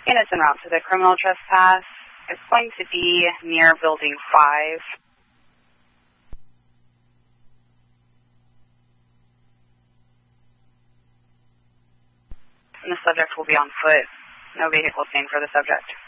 and it's en route to the criminal trespass. It's going to be near Building 5. And the subject will be on foot. No vehicle seen for the subject.